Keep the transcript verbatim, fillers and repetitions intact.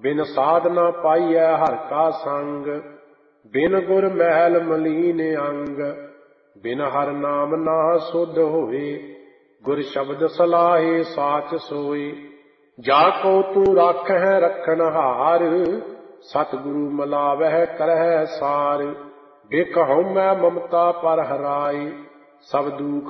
बिन साधना पाइयै हर का संग, बिन गुर महल मलीन अंग। बिन हर नाम ना सुध होए, गुर शब्द सलाहे साच सोए। जाको तू राखह रखनहार, सतगुरु मिलावह करह सार। बिक हउमੈ ममता पर हराए, सब दुख